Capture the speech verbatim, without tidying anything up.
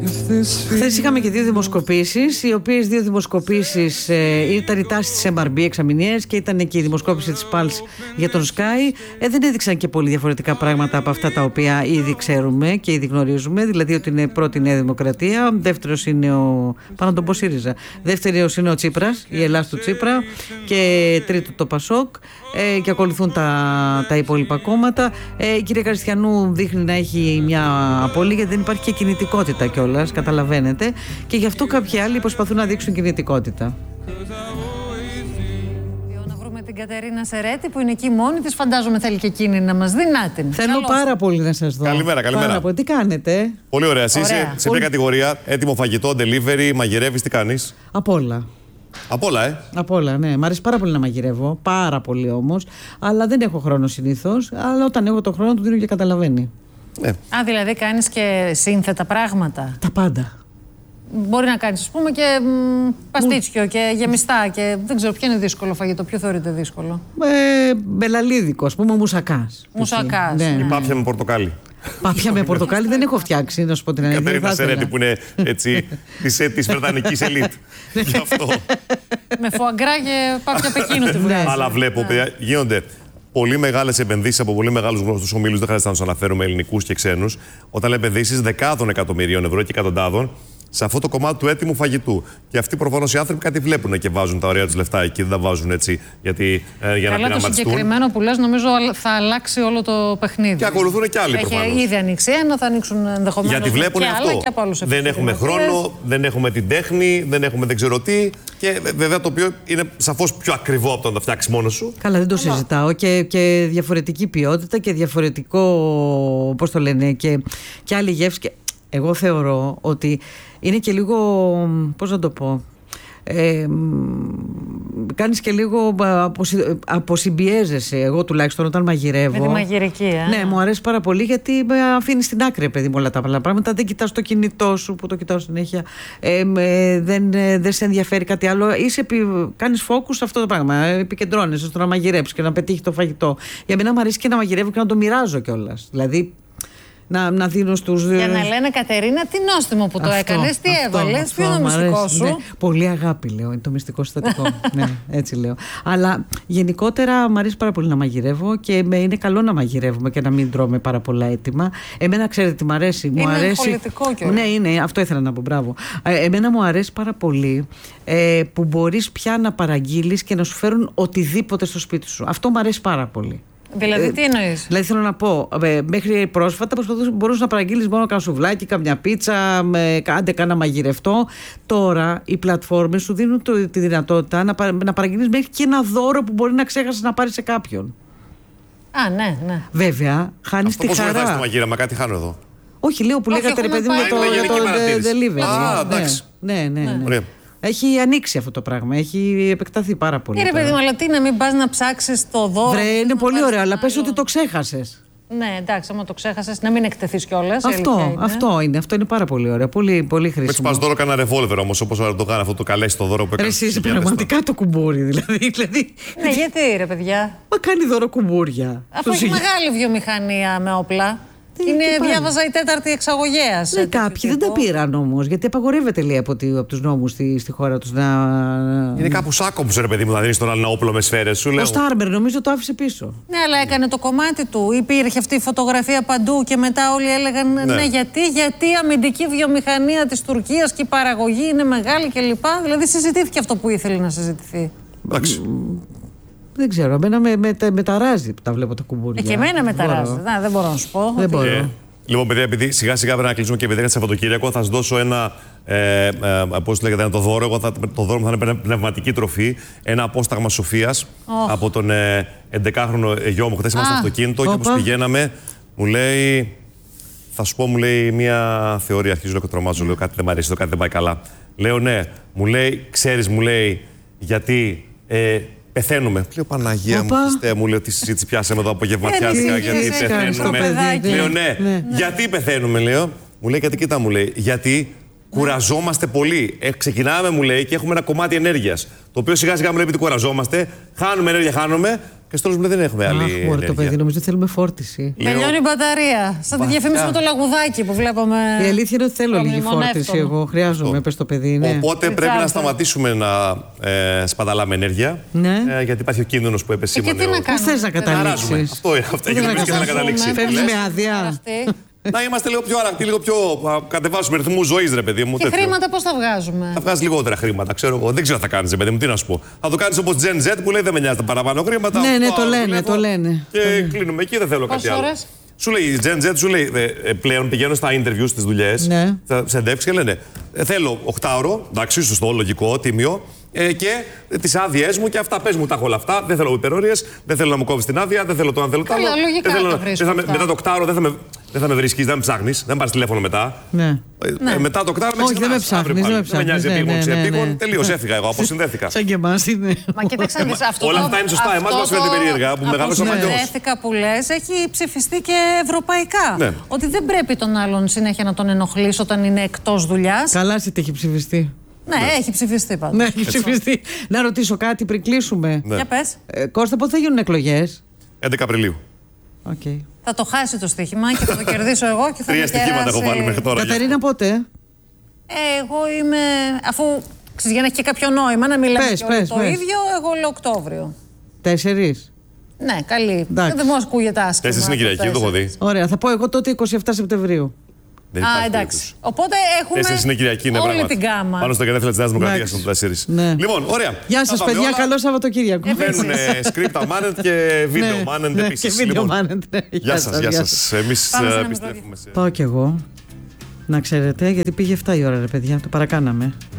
Χθες είχαμε και δύο δημοσκοπήσεις, οι οποίες δύο δημοσκοπήσεις ε, ήταν η τάση της εμ αρ μπι εξαμηνιαίες και ήταν και η δημοσκόπηση της Pulse για τον Sky. Ε, δεν έδειξαν και πολύ διαφορετικά πράγματα από αυτά τα οποία ήδη ξέρουμε και ήδη γνωρίζουμε. Δηλαδή ότι είναι πρώτη η Νέα Δημοκρατία, δεύτερος είναι ο. Πάνω τον πω ΣΥΡΙΖΑ. Δεύτερος είναι ο Τσίπρας, η Ελλάδα του Τσίπρα, και τρίτο το Πασόκ. Ε, και ακολουθούν τα, τα υπόλοιπα κόμματα. Ε, η κυρία Καριστιανού δείχνει να έχει μια απώλεια, γιατί δεν υπάρχει και κινητικότητα κιόλας, καταλαβαίνετε. Και γι' αυτό κάποιοι άλλοι προσπαθούν να δείξουν κινητικότητα. Να βρούμε την Κατερίνα Σερέτη που είναι εκεί μόνη της. Φαντάζομαι θέλει και εκείνη να μας δει. Να την. Θέλω Καλώς. πάρα πολύ να σας δω. Καλημέρα, καλημέρα. Πολύ. Τι κάνετε? Πολύ ωραία. Εσύ Ωραία. είσαι σε ποια κατηγορία? Έτοιμο φαγητό, delivery, μαγειρεύεις, τι κάνεις? Απ' όλα. Απ' όλα, ε. Απ' όλα, ναι. Μ' αρέσει πάρα πολύ να μαγειρεύω. Πάρα πολύ όμως. Αλλά δεν έχω χρόνο συνήθως. Αλλά όταν έχω το χρόνο του δίνω και καταλαβαίνει. Ναι. Α, δηλαδή κάνεις και σύνθετα πράγματα. Τα πάντα. Μπορεί να κάνεις, ας πούμε, και μ, παστίτσιο και γεμιστά και δεν ξέρω ποιο είναι δύσκολο φαγητό. Ποιο θεωρείται δύσκολο? Ε, μπελαλίδικο, ας πούμε, μουσακάς. Μουσακάς. Ναι. Η πάπια με πορτοκάλι. Πάπια με πορτοκάλι δεν έχω φτιάξει, να σου πω την αλήθεια. Κατερίνα Σερέτη που είναι έτσι της βρετανικής ελίτ. Γι' αυτό. Με φουαγκρά και πάπια Πεκίνου τη βγάζει. Αλλά βλέπω, παιδιά, γίνονται πολύ μεγάλες επενδύσεις από πολύ μεγάλους γνωστούς ομίλους. Δεν χρειάζεται να τους αναφέρουμε, ελληνικούς και ξένους. Όταν λέμε επενδύσεις δεκάδων εκατομμυρίων ευρώ και εκατοντάδων σε αυτό το κομμάτι του έτοιμου φαγητού. Και αυτοί προφανώς οι άνθρωποι κάτι βλέπουν και βάζουν τα ωραία τους λεφτά εκεί. Δεν τα βάζουν έτσι γιατί, ε, για να Καλά, το πειραματιστούν. συγκεκριμένο που λες νομίζω θα αλλάξει όλο το παιχνίδι. Και ακολουθούν και άλλοι προφανώς. Έχει ήδη ανοίξει ένα, θα ανοίξουν ενδεχομένως Γιατί βλέπουν και αυτό. άλλα και από άλλους Δεν έχουμε επιχειρηματίες. χρόνο, δεν έχουμε την τέχνη, δεν έχουμε δεν ξέρω τι. Και βέβαια το οποίο είναι σαφώς πιο ακριβό από το να τα φτιάξει μόνος σου. Καλά, δεν το συζητάω. Και, και διαφορετική ποιότητα και διαφορετικό, πώς το λένε, και, και άλλη γεύση. Και εγώ θεωρώ ότι είναι και λίγο, πώς να το πω, ε, κάνεις και λίγο αποσυ, αποσυμπιέζεσαι, εγώ τουλάχιστον όταν μαγειρεύω. Με τη μαγειρική, ε. Ναι, μου αρέσει πάρα πολύ γιατί με αφήνεις στην άκρη, παιδί μου, όλα τα άλλα πράγματα. Δεν κοιτάς το κινητό σου που το κοιτάω συνέχεια. Ε, ε, δεν, ε, δεν σε ενδιαφέρει κάτι άλλο. Είσαι, κάνεις focus σε αυτό το πράγμα. Επικεντρώνεσαι στο να μαγειρέψεις και να πετύχει το φαγητό. Για μένα μου αρέσει και να μαγειρεύω και να το μοιράζω κιόλας. Δηλαδή, Να, να δίνω στους... Για να λένε, Κατερίνα, τι νόστιμο που το αυτό, έκανες, τι αυτό, έβαλες, αυτό, ποιο είναι το μυστικό αρέσει, σου. Ναι. Πολύ αγάπη, λέω, είναι το μυστικό συστατικό. Ναι, έτσι λέω. Αλλά γενικότερα μου αρέσει πάρα πολύ να μαγειρεύω και με, είναι καλό να μαγειρεύουμε και να μην τρώμε πάρα πολλά έτοιμα. Εμένα, ξέρετε τι μου αρέσει. Είναι μου αρέσει... εγχολητικό κιόλας. Ναι, είναι, αυτό ήθελα να πω, μπράβο. Ε, εμένα μου αρέσει πάρα πολύ ε, που μπορείς πια να παραγγείλεις και να σου φέρουν οτιδήποτε στο σπίτι σου. Αυτό μου αρέσει πάρα πολύ. Δηλαδή, τι εννοείς? Δηλαδή, θέλω να πω, ε, μέχρι πρόσφατα μπορούσε να παραγγείλεις μόνο κάνα σουβλάκι, καμιά πίτσα, με, άντε κάνα μαγειρευτό. Τώρα οι πλατφόρμες σου δίνουν το, τη δυνατότητα να, να παραγγείλεις μέχρι και ένα δώρο που μπορεί να ξέχασες να πάρεις σε κάποιον. Α, ναι, ναι. Βέβαια, χάνεις τη Αυτό πώς βοηθάει χαρά. στο μαγείρεμα, κάτι χάνω εδώ. Όχι, λέω που Όχι, λέγατε ρε έχουμε παιδί μου για το, πάει. για το Είναι γενική de- delivery. Α, Ναι, εντάξει. ναι, ναι, ναι. Ωραία. Έχει ανοίξει αυτό το πράγμα, έχει επεκταθεί πάρα πολύ. Ε, ρε τώρα. παιδί μου, αλλά τι να μην πας να ψάξεις το δώρο. Βρε, είναι να πολύ πάρεις ωραίο, αλλά ένα πες άλλο. ότι το ξέχασες. Ναι, εντάξει, άμα το ξέχασες, να μην εκτεθείς κιόλας. η αλήθεια Αυτό, είναι. αυτό είναι, αυτό είναι πάρα πολύ ωραίο, πολύ, πολύ Με του χρήσιμο. πας δώρο κανένα ρεβόλβερ όμως, όπως ο Ερντογάν, αυτό το καλέσει το δώρο που Ρε, έκανε. εσύ είσαι πραγματικά το κουμπούρι, δηλαδή. δηλαδή Ναι, γιατί ρε παιδιά. μα κάνει δώρο κουμπούρια. Αφού Τους έχει είχε- μεγάλη βιομηχανία με όπλα. Τι- Είναι, τι πάλι. διάβαζα, η τέταρτη εξαγωγέας. Ναι, κάποιοι δεν τα πήραν όμως, γιατί απαγορεύεται, λέει, από, τη, από τους νόμους στη, στη χώρα τους να... Είναι κάπου σάκομψε ρε παιδί μου να δίνεις τον άλλο ένα όπλο με σφαίρες σου. Ο Λέω. Στάρμερ νομίζω το άφησε πίσω. Ναι, αλλά έκανε το κομμάτι του. Υπήρχε αυτή η φωτογραφία παντού και μετά όλοι έλεγαν ναι, Ναι. γιατί, γιατί η αμυντική βιομηχανία της Τουρκίας και η παραγωγή είναι μεγάλη κλπ. Δηλαδή συζητήθηκε αυτό που ήθελε να συζητηθεί. Εντάξει. Δεν ξέρω, εμένα με, με, με ταράζει που τα βλέπω τα κουμπούρια. Ε, και εμένα με Δεν ταράζει. μπορώ. Να, δεν μπορώ να σου πω. Δεν μπορώ. Ε, λοιπόν, παιδιά, επειδή σιγά σιγά πρέπει να κλείσουμε και επειδή είναι Σαββατοκύριακο, θα σα δώσω ένα. Ε, ε, πώς λέγεται, ένα το δώρο. Εγώ θα, το δώρο μου θα είναι πνευματική τροφή. Ένα απόσταγμα σοφίας Oh. από τον ε, έντεκάχρονο γιο μου. Χθες ήμασταν Ah. στο αυτοκίνητο και όπως Όπα. πηγαίναμε, μου λέει. Θα σου πω, μου λέει μια θεωρία. Αρχίζω λέω και τρομάζω. Λέω κάτι δεν μ' αρέσει, το κάτι δεν πάει καλά. Λέω ναι. Μου λέει, ξέρεις, μου λέει, γιατί. Ε, Πεθαίνουμε. Λέω Παναγία μου, Όπα. Χριστέ μου, λέω τι συζήτηση πιάσαμε εδώ απογευματιάτικα. Ε, Γιατί τι κάνεις το πεθαίνουμε. παιδάκι. Λέω ναι. Ναι. Γιατί πεθαίνουμε, λέω. Μου λέει γιατί κοίτα, μου λέει. Γιατί κουραζόμαστε πολύ. Ε, ξεκινάμε, μου λέει, και έχουμε ένα κομμάτι ενέργειας. Το οποίο σιγά σιγά μου λέει επειδή κουραζόμαστε, χάνουμε ενέργεια, χάνουμε. Και στο τέλος μου λέει, δεν έχουμε άλλη. Αχ, μωρέ, το παιδί, νομίζω θέλουμε φόρτιση. Τελειώνει η μπαταρία. Σαν τη διαφήμιση με το λαγουδάκι που βλέπαμε. Η αλήθεια είναι ότι θέλω λίγη φόρτιση. εύκολο. Εγώ χρειάζομαι, πες το παιδί. Ναι. Οπότε πρέπει Τσάρτα. να σταματήσουμε να ε, σπαταλάμε ενέργεια. Ναι. Ε, γιατί υπάρχει ο κίνδυνος που Ε, επεσήμανε. και τι να ο- κάνουμε. Πού θες να δεν- καταλήξεις? Χαράζουμε. Αυτό, αυτό έχει να να να καταλήξει. Φεύγεις Λες, με άδεια. Αυτή. Να είμαστε λίγο πιο αρακτοί, λίγο πιο. Α, κατεβάσουμε ρυθμού ζωή, ρε παιδί μου. Και τέτοιο. χρήματα πώς θα βγάζουμε. Θα βγάζει λιγότερα χρήματα, ξέρω εγώ. Δεν ξέρω τι θα κάνει, παιδί μου, τι να σου πω. Θα το κάνει όπως Gen Z που λέει δεν με νοιάζει τα παραπάνω χρήματα. Ναι, ναι, πάω, το λένε, δουλεύω το λένε. Και κλείνουμε εκεί, δεν θέλω κάτι Πόσες άλλο. ώρες? Σου λέει η Gen Z, σου λέει ε, ε, πλέον πηγαίνω στα interviews στις δουλειές, Ναι. στα συνεντεύξεις και λένε ε, θέλω οκτάωρο, εντάξει, σωστό, λογικό, τίμιο. Ε, και ε, τις άδειές μου και αυτά. Πες μου, τα έχω όλα αυτά. Δεν θέλω υπερορίες, δεν θέλω να μου κόβεις την άδεια, δεν θέλω το αν θέλω το άλλο. Καλά, λογικά δεν θέλω, τα να- βρίσκω δεν θα με- αυτά. μετά το οκτάωρο δεν θα με, δεν θα με βρίσκεις, δεν με ψάχνεις, δεν πάρεις τηλέφωνο μετά. Ναι. Ε, ε, μετά το οκτάωρο με Όχι, δεν με ξεχνάς, αύριο ψάχνεις, πάλι. δεν με Δεν με νοιάζει ψάχνεις, επίγον, ναι, ναι, ξεπήγον, ναι. τελείως έφυγα εγώ, αποσυνδέθηκα. Σαν και εμάς είναι. Μα κοίταξε να δεις, αυτό. Όλα το- αυτά είναι σωστά. Εμάς αυτό μας φαίνεται το περίεργα, που μεγαλώσαμε αλλιώς. αποσυνδέθηκα που λες έχει ψηφιστεί και ευρωπαϊκά. Ναι. Ότι δεν πρέπει τον άλλον συνέχεια να τον ενοχλείς όταν είναι εκτός δουλειάς. Καλά, σε τι έχει ψηφιστεί. Ναι, έχει ψηφιστεί πάντως. Ναι, έχει ψηφιστεί. Να ρωτήσω κάτι πριν κλείσουμε. Ναι. Για πες. Ε, Κώστα, πότε θα γίνουν εκλογές? έντεκα Απριλίου. Okay. Θα το χάσει το στοίχημα και θα το κερδίσω εγώ και θα Τρία με στοιχήματα έχω κεράσει. βάλει μέχρι τώρα. Κατερίνα, πότε? Ε, εγώ είμαι. Αφού ξέρεις, για να έχει και κάποιο νόημα να μιλάμε Πες, και όλοι πες, το πες. ίδιο, εγώ λέω Οκτώβριο. Τέσσερις. Ναι, καλή. Εντάξει. Δεν μου ακούγεται άσχημα. Τέσσερις είναι Κυριακή, το έχω δει. Ωραία, θα πω εγώ τότε είκοσι επτά Σεπτεμβρίου. Δεν Α, υπάρχει εντάξει. περίπτωση. Οπότε έχουμε Τέσσερις είναι Κυριακή, είναι όλη πράγματι. την γάμα. Πάνω στο γενέθλια της Νέας Δημοκρατίας Εντάξει. είναι το τέσσερις. Ναι. Λοιπόν, ωραία. Γεια Τα σας, πάμε παιδιά. όλα. Καλό Σαββατοκύριακο. Μπαίνουν script managed και video Ναι, managed ναι, επίσης. και video Λοιπόν, managed, ναι. Γεια σας, γεια σας. Εμείς Πάμε σε ε, ένα επιστρέφουμε σε... Πάω κι εγώ. Να ξέρετε, γιατί πήγε εφτά η ώρα, ρε παιδιά. Το παρακάναμε.